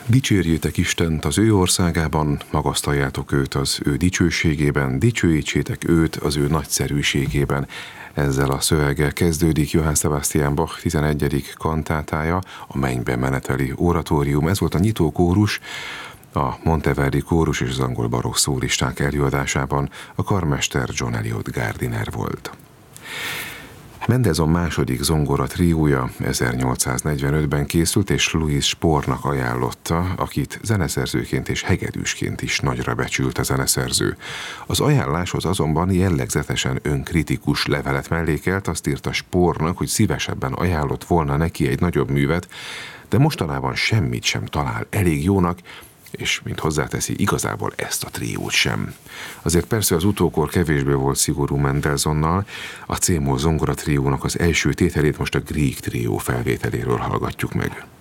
Dicsérjétek Istent az ő országában, magasztaljátok őt az ő dicsőségében, dicsőítsétek őt az ő nagyszerűségében. Ezzel a szöveggel kezdődik Johann Sebastian Bach 11. kantátája, a Mennybe meneteli oratórium. Ez volt a nyitó kórus, a Monteverdi kórus és az angol barokk szólisták előadásában a karmester John Eliot Gardiner volt. Mendelssohn második zongora triója 1845-ben készült, és Louis Spohrnak ajánlotta, akit zeneszerzőként és hegedűsként is nagyra becsült a zeneszerző. Az ajánláshoz azonban jellegzetesen önkritikus levelet mellékelt, azt írta Spohrnak, hogy szívesebben ajánlott volna neki egy nagyobb művet, de mostanában semmit sem talál elég jónak, és mint hozzáteszi, igazából ezt a triót sem. Azért persze az utókor kevésbé volt szigorú Mendelssohnnal, a C-moll zongora triónak az első tételét most a Grieg trió felvételéről hallgatjuk meg.